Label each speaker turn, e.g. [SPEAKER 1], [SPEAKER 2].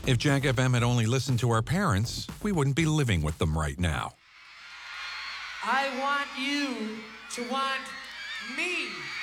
[SPEAKER 1] If Jack FM had only listened to our parents, we wouldn't be living with them right now.
[SPEAKER 2] I want you to want me.